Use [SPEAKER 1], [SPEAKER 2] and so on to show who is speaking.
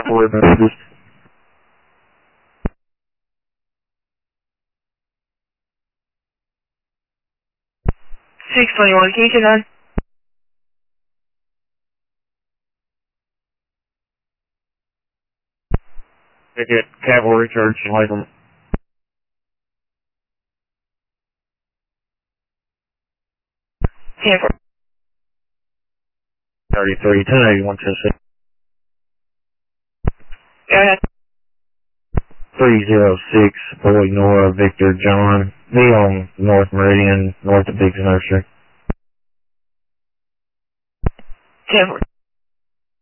[SPEAKER 1] for messages.
[SPEAKER 2] 621, can you say that?
[SPEAKER 1] Ticket, Cavalry Church, Latham.
[SPEAKER 2] 10-4.
[SPEAKER 1] 33, 1081, 26.
[SPEAKER 2] Go ahead.
[SPEAKER 1] 306, Boy Nora, Victor John. Be on North Meridian, north of Biggs Nursery.
[SPEAKER 2] 10-4.